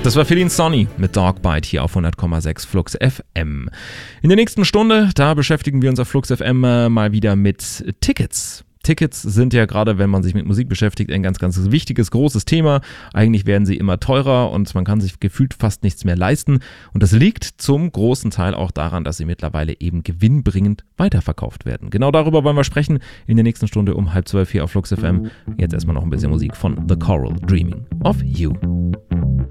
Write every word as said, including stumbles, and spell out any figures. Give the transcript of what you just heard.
Das war Feeling Sonny mit Dogbite hier auf hundert Komma sechs Flux F M. In der nächsten Stunde, da beschäftigen wir uns auf Flux F M äh, mal wieder mit Tickets. Tickets sind ja gerade, wenn man sich mit Musik beschäftigt, ein ganz, ganz wichtiges, großes Thema. Eigentlich werden sie immer teurer und man kann sich gefühlt fast nichts mehr leisten. Und das liegt zum großen Teil auch daran, dass sie mittlerweile eben gewinnbringend weiterverkauft werden. Genau darüber wollen wir sprechen in der nächsten Stunde um halb zwölf hier auf Flux F M. Jetzt erstmal noch ein bisschen Musik von The Coral, Dreaming of You.